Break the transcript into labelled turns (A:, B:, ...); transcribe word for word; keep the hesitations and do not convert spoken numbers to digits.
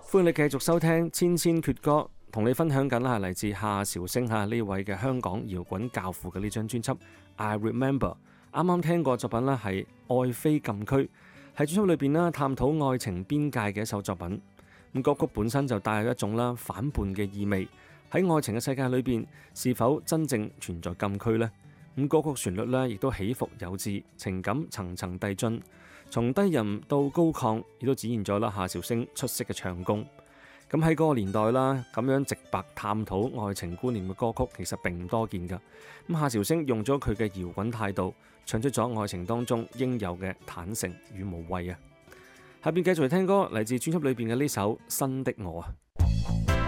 A: 歡迎你繼續收聽千千闕歌，同你分享緊啦係嚟自夏韶聲吓呢位嘅香港搖滾教父嘅呢張專輯《I Remember》。啱啱聽過作品呢係《愛非禁區》，喺專輯裏邊啦探討愛情邊界嘅一首作品。咁歌曲本身就帶有一種啦反叛嘅意味。喺愛情嘅世界裏邊，是否真正存在禁區呢？咁歌曲旋律呢亦都起伏有致，情感層層遞進，從低吟到高亢，亦都展現咗啦夏韶聲出色嘅唱功。咁喺嗰個年代啦，咁樣直白探討愛情觀念嘅歌曲其實並唔多見㗎。咁夏韶聲用咗佢嘅搖滾態度，唱出咗愛情當中應有嘅坦誠與無畏啊！下邊繼續嚟聽歌，嚟自專輯裏邊嘅呢首《新的我》啊。